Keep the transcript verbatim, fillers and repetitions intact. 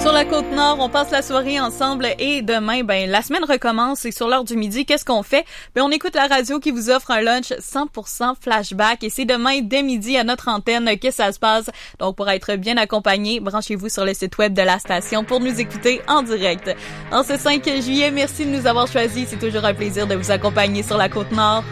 Sur la Côte-Nord, on passe la soirée ensemble et demain, ben, la semaine recommence et sur l'heure du midi, qu'est-ce qu'on fait? Ben, on écoute la radio qui vous offre un lunch cent pour cent flashback et c'est demain dès midi à notre antenne que ça se passe. Donc, pour être bien accompagné, branchez-vous sur le site web de la station pour nous écouter en direct. En ce cinq juillet, merci de nous avoir choisis. C'est toujours un plaisir de vous accompagner sur la Côte-Nord.